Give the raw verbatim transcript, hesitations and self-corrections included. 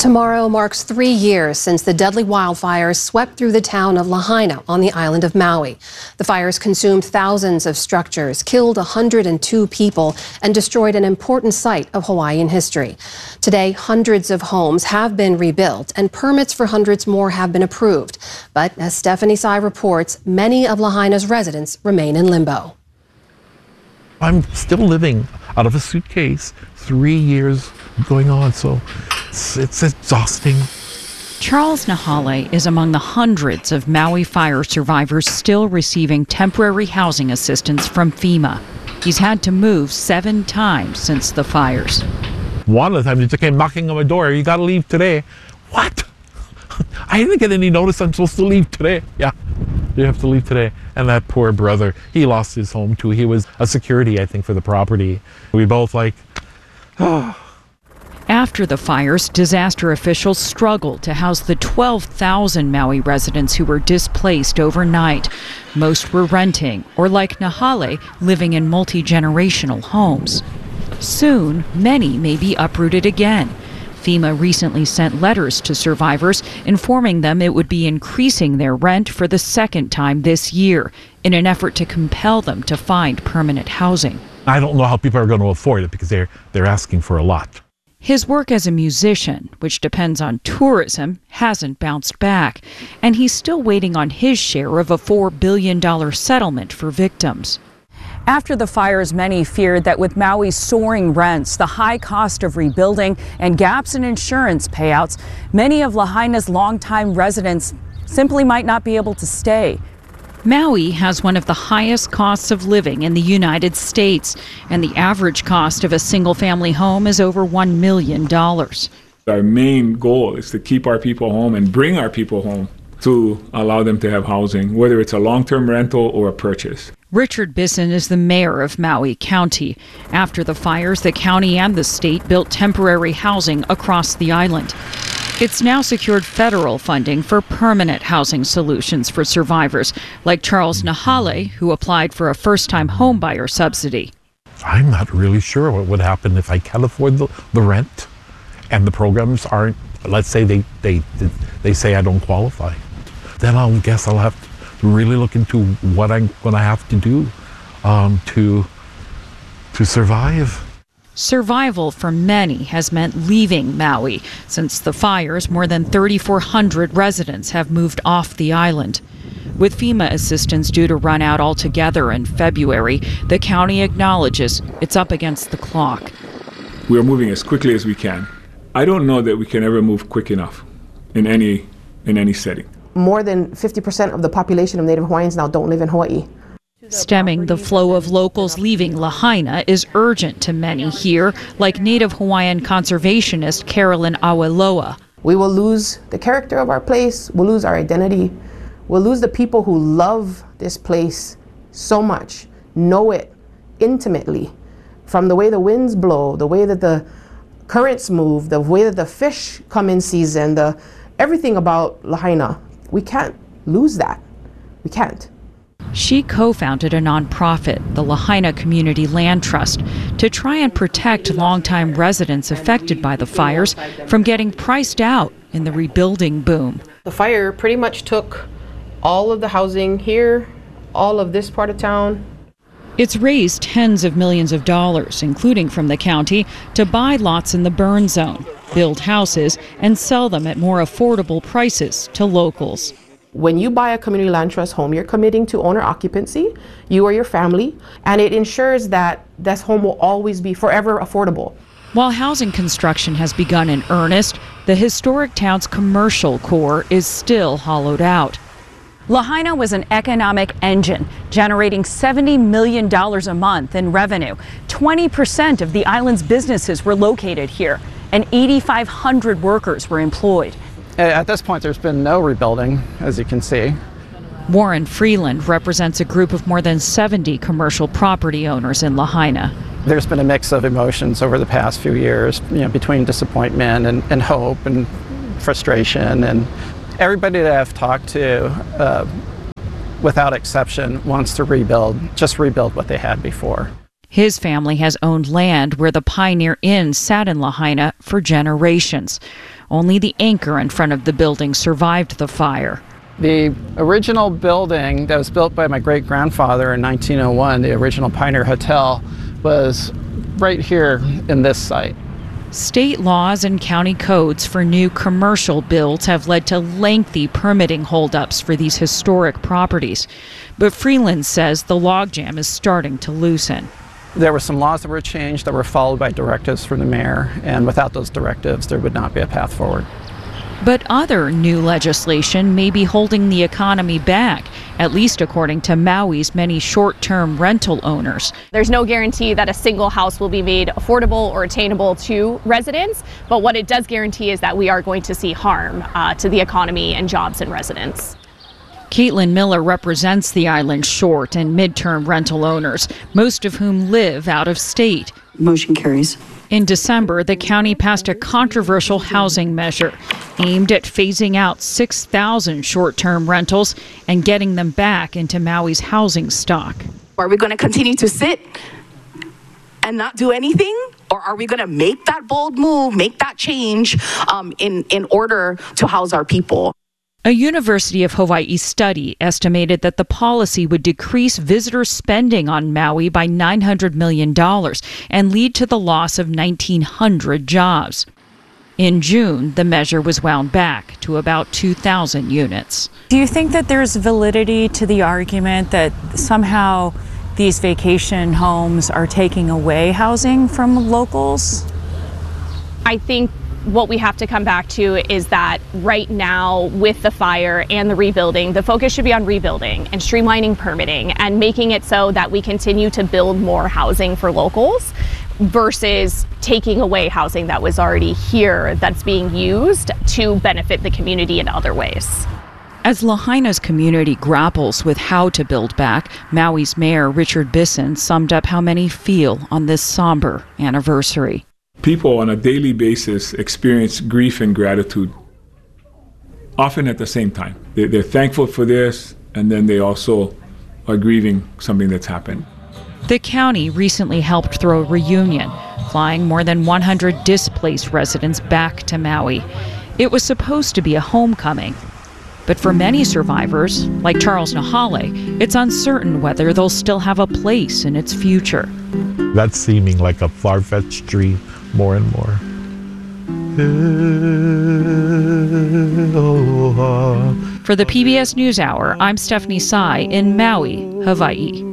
Tomorrow marks three years since the deadly wildfires swept through the town of Lahaina on the island of Maui. The fires consumed thousands of structures, killed one hundred two people, and destroyed an important site of Hawaiian history. Today, hundreds of homes have been rebuilt, and permits for hundreds more have been approved. But as Stephanie Sy reports, many of Lahaina's residents remain in limbo. I'm still living out of a suitcase, three years going on, so it's, it's exhausting. Charles Nahale is among the hundreds of Maui fire survivors still receiving temporary housing assistance from FEMA. He's had to move seven times since the fires. One of the times they just came knocking on my door, "You gotta leave today." What? I didn't get any notice I'm supposed to leave today. Yeah, you have to leave today. And that poor brother, he lost his home too. He was a security, I think, for the property. We both like, oh. After the fires, disaster officials struggled to house the twelve thousand Maui residents who were displaced overnight. Most were renting, or like Nahale, living in multi-generational homes. Soon, many may be uprooted again. FEMA recently sent letters to survivors informing them it would be increasing their rent for the second time this year in an effort to compel them to find permanent housing. I don't know how people are going to afford it because they're, they're asking for a lot. His work as a musician, which depends on tourism, hasn't bounced back, and he's still waiting on his share of a four billion dollars settlement for victims. After the fires, many feared that with Maui's soaring rents, the high cost of rebuilding, and gaps in insurance payouts, many of Lahaina's longtime residents simply might not be able to stay. Maui has one of the highest costs of living in the United States, and the average cost of a single-family home is over one million dollars. Our main goal is to keep our people home and bring our people home to allow them to have housing, whether it's a long-term rental or a purchase. Richard Bisson is the mayor of Maui County. After the fires, the county and the state built temporary housing across the island. It's now secured federal funding for permanent housing solutions for survivors, like Charles Nahale, who applied for a first-time homebuyer subsidy. I'm not really sure what would happen if I can't afford the, the rent and the programs aren't, let's say they, they, they say I don't qualify. Then I'll guess I'll have to really look into what I'm going to have to do um, to, to survive. Survival for many has meant leaving Maui. Since the fires, more than thirty-four hundred residents have moved off the island. With FEMA assistance due to run out altogether in February, the county acknowledges it's up against the clock. We are moving as quickly as we can. I don't know that we can ever move quick enough in any, in any setting. More than fifty percent of the population of Native Hawaiians now don't live in Hawaii. Stemming the flow of locals leaving Lahaina is urgent to many here, like Native Hawaiian conservationist Carolyn Aweloa. We will lose the character of our place, we'll lose our identity, we'll lose the people who love this place so much, know it intimately, from the way the winds blow, the way that the currents move, the way that the fish come in season, the everything about Lahaina. We can't lose that. We can't. She co-founded a nonprofit, the Lahaina Community Land Trust, to try and protect longtime residents affected by the fires from getting priced out in the rebuilding boom. The fire pretty much took all of the housing here, all of this part of town. It's raised tens of millions of dollars, including from the county, to buy lots in the burn zone, build houses, and sell them at more affordable prices to locals. When you buy a community land trust home, you're committing to owner occupancy, you or your family, and it ensures that this home will always be forever affordable. While housing construction has begun in earnest, the historic town's commercial core is still hollowed out. Lahaina was an economic engine, generating seventy million dollars a month in revenue. twenty percent of the island's businesses were located here, and eighty-five hundred workers were employed. At this point, there's been no rebuilding, as you can see. Warren Freeland represents a group of more than seventy commercial property owners in Lahaina. There's been a mix of emotions over the past few years, you know, between disappointment and, and hope and frustration. And everybody that I've talked to, uh, without exception, wants to rebuild, just rebuild what they had before. His family has owned land where the Pioneer Inn sat in Lahaina for generations. Only the anchor in front of the building survived the fire. The original building that was built by my great-grandfather in nineteen oh one, the original Pioneer Hotel, was right here in this site. State laws and county codes for new commercial builds have led to lengthy permitting holdups for these historic properties. But Freeland says the logjam is starting to loosen. There were some laws that were changed that were followed by directives from the mayor, and without those directives, there would not be a path forward. But other new legislation may be holding the economy back, at least according to Maui's many short-term rental owners. There's no guarantee that a single house will be made affordable or attainable to residents, but what it does guarantee is that we are going to see harm uh, to the economy and jobs and residents. Caitlin Miller represents the island's short and midterm rental owners, most of whom live out of state. Motion carries. In December, the county passed a controversial housing measure aimed at phasing out six thousand short-term rentals and getting them back into Maui's housing stock. Are we going to continue to sit and not do anything? Or are we going to make that bold move, make that change um, in, in order to house our people? A University of Hawaii study estimated that the policy would decrease visitor spending on Maui by nine hundred million dollars and lead to the loss of nineteen hundred jobs. In June, the measure was wound back to about two thousand units. Do you think that there's validity to the argument that somehow these vacation homes are taking away housing from locals? I think what we have to come back to is that right now, with the fire and the rebuilding, the focus should be on rebuilding and streamlining permitting and making it so that we continue to build more housing for locals versus taking away housing that was already here that's being used to benefit the community in other ways. As Lahaina's community grapples with how to build back, Maui's mayor Richard Bisson summed up how many feel on this somber anniversary. People on a daily basis experience grief and gratitude, often at the same time. They're thankful for this, and then they also are grieving something that's happened. The county recently helped throw a reunion, flying more than one hundred displaced residents back to Maui. It was supposed to be a homecoming. But for many survivors, like Charles Nahale, it's uncertain whether they'll still have a place in its future. That's seeming like a far-fetched dream more and more. For the P B S NewsHour, I'm Stephanie Tsai in Maui, Hawaii.